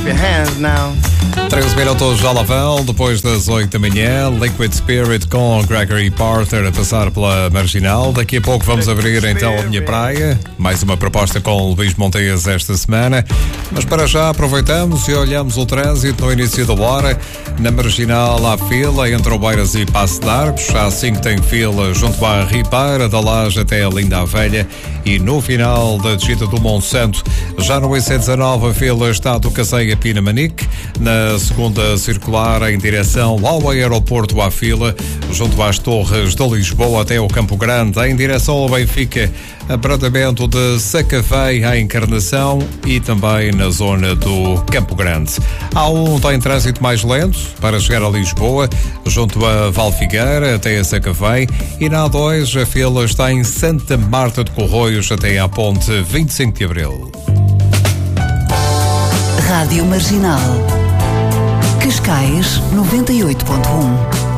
your hands now. 13 minutos já lá vão, depois das 8 da manhã, Liquid Spirit com Gregory Porter a passar pela Marginal. Daqui a pouco vamos abrir então a minha praia, mais uma proposta com Luís Montes esta semana. Mas para já aproveitamos e olhamos o trânsito no início da hora. Na Marginal há fila entre Oeiras e Passo de Arcos, há 5 tem fila junto à Ribeira da Laje até a Linda a Velha e no final da descida do Monsanto. Já no IC19 a fila está do Caceia Pina Manique, na segunda circular em direção ao aeroporto à fila, junto às Torres de Lisboa até o Campo Grande, em direção ao Benfica, abrandamento de Sacavém à Encarnação e também na zona do Campo Grande. Há um tem trânsito mais lento para chegar a Lisboa, junto a Valfigueira até a Sacavém, e na A2 a fila está em Santa Marta de Corroios até à ponte 25 de Abril. Rádio Marginal. Cascais 98.1.